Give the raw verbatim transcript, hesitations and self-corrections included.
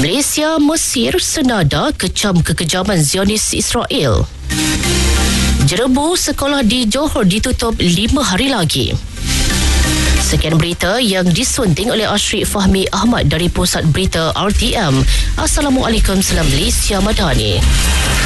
Malaysia, Mesir senada kecam kekejaman Zionis Israel. Jerebu sekolah di Johor ditutup lima hari lagi. Sekian berita yang disunting oleh Ashrik Fahmi Ahmad dari Pusat Berita R T M. Assalamualaikum, salam Malaysia Madani.